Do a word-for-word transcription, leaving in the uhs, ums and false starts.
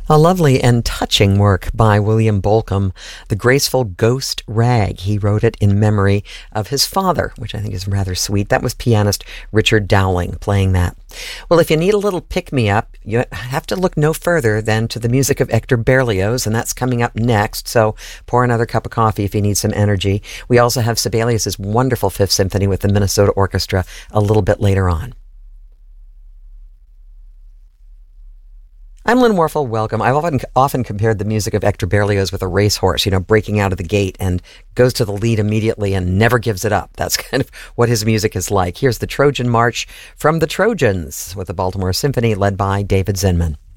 A lovely and touching work by William Bolcom, The Graceful Ghost Rag. He wrote it in memory of his father, which I think is rather sweet. That was pianist Richard Dowling playing that. Well, if you need a little pick-me-up, you have to look no further than to the music of Hector Berlioz, and that's coming up next, so pour another cup of coffee if you need some energy. We also have Sibelius's wonderful Fifth Symphony with the Minnesota Orchestra a little bit later on. I'm Lynn Warfel. Welcome. I've often often compared the music of Hector Berlioz with a racehorse, you know, breaking out of the gate and goes to the lead immediately and never gives it up. That's kind of what his music is like. Here's the Trojan March from the Trojans with the Baltimore Symphony led by David Zinman.